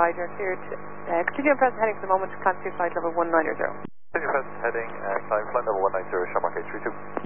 5, you're cleared. Continue on present heading for the moment, climb to flight level 190. Continue present heading, climb flight level 190, Shamrock 832.